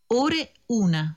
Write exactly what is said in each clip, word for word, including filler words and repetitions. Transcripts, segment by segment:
Ore una.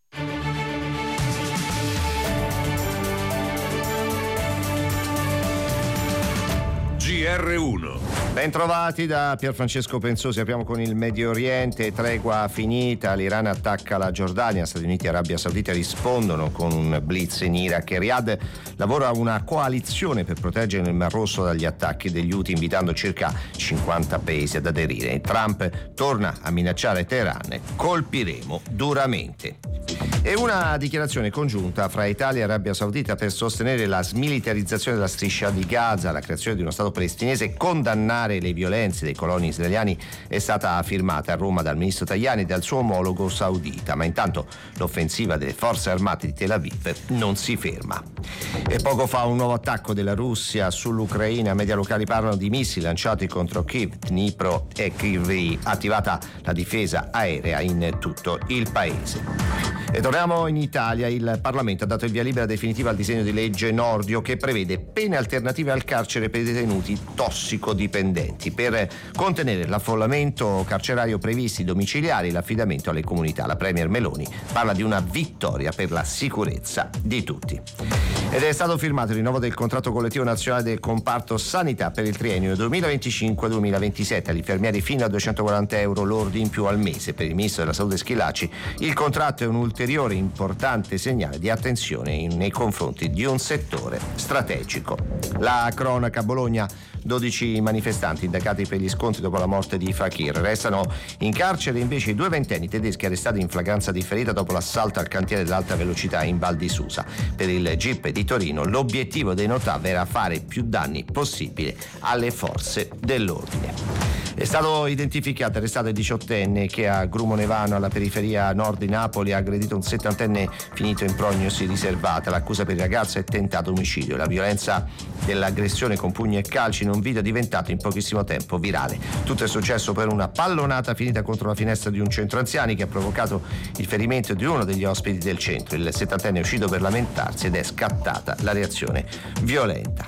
G R uno. Bentrovati da Pierfrancesco Pensosi. Apriamo con il Medio Oriente. Tregua finita, l'Iran attacca la Giordania, Stati Uniti e Arabia Saudita rispondono con un blitz in Iraq e Riyadh lavora una coalizione per proteggere il Mar Rosso dagli attacchi degli Houthi, invitando circa cinquanta paesi ad aderire. Trump torna a minacciare Teheran: colpiremo duramente. E una dichiarazione congiunta fra Italia e Arabia Saudita per sostenere la smilitarizzazione della striscia di Gaza, la creazione di uno Stato palestinese e condannare le violenze dei coloni israeliani è stata firmata a Roma dal ministro Tajani e dal suo omologo saudita, ma intanto l'offensiva delle forze armate di Tel Aviv non si ferma. E poco fa un nuovo attacco della Russia sull'Ucraina. Media locali parlano di missili lanciati contro Kiev, Dnipro e Kryvyi, attivata la difesa aerea in tutto il paese. E torniamo in Italia. Il Parlamento ha dato il via libera definitiva al disegno di legge Nordio, che prevede pene alternative al carcere per i detenuti tossicodipendenti. Per contenere l'affollamento carcerario previsti domiciliari e l'affidamento alle comunità. La Premier Meloni parla di una vittoria per la sicurezza di tutti. Ed è stato firmato il rinnovo del contratto collettivo nazionale del comparto sanità per il triennio duemilaventicinque duemilaventisette. Agli infermieri fino a duecentoquaranta euro lordi in più al mese. Per il ministro della Salute Schillaci il contratto è un ulteriore importante segnale di attenzione in, nei confronti di un settore strategico. La cronaca: Bologna, dodici manifestanti indagati per gli scontri dopo la morte di Fakir. Restano in carcere invece i due ventenni tedeschi arrestati in flagranza differita dopo l'assalto al cantiere dell'alta velocità in Val di Susa. Per il G I P di Torino l'obiettivo dei Notav era fare più danni possibile alle forze dell'ordine. È stato identificato e arrestato il diciottenne che a Grumonevano, alla periferia nord di Napoli, ha aggredito un settantenne finito in prognosi riservata. L'accusa per il ragazzo è tentato omicidio. La violenza dell'aggressione con pugni e calci in un video è diventato in pochissimo tempo virale. Tutto è successo per una pallonata finita contro la finestra di un centro anziani che ha provocato il ferimento di uno degli ospiti del centro. Il settantenne è uscito per lamentarsi ed è scattata la reazione violenta.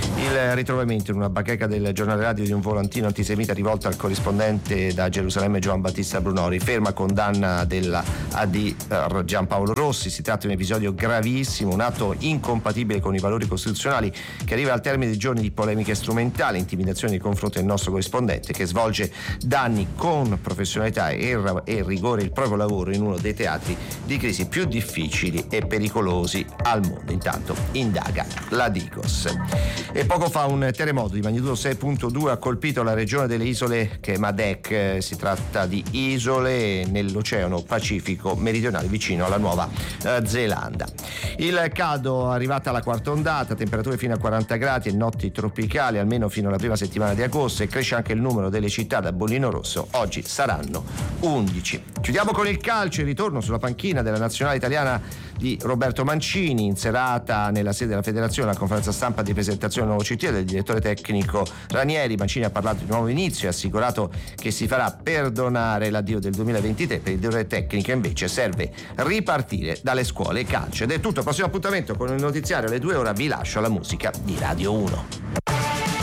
Il ritrovamento in una bacheca del giornale radio di un volantino antisemita rivolto al corrispondente da Gerusalemme Giovan Battista Brunori. Ferma condanna della A D Giampaolo Rossi. Si tratta di un episodio gravissimo, un atto incompatibile con i valori costituzionali che arriva al termine di giorni di polemiche strumentali, intimidazioni nei confronti del nostro corrispondente, che svolge da anni con professionalità e, e rigore il proprio lavoro in uno dei teatri di crisi più difficili e pericolosi al mondo. Intanto indaga la Digos. E poco fa un terremoto di magnitudo sei virgola due ha colpito la regione delle isole Kemadec. Si tratta di isole nell'Oceano Pacifico meridionale vicino alla Nuova Zelanda. Il caldo è arrivato alla quarta ondata, temperature fino a quaranta gradi e notti tropicali almeno fino alla prima settimana di agosto, e cresce anche il numero delle città da bollino rosso. Oggi saranno undici. Chiudiamo con il calcio. Il ritorno sulla panchina della nazionale italiana di Roberto Mancini. In serata nella sede della federazione, la conferenza stampa di presentazione del nuovo C T del direttore tecnico Ranieri. Mancini ha parlato di nuovo inizio e ha assicurato che si farà perdonare l'addio del duemilaventitré. Per il direttore tecnico invece serve ripartire dalle scuole calcio. Ed è tutto. Prossimo appuntamento con il notiziario alle due. Ora vi lascio alla musica di Radio uno.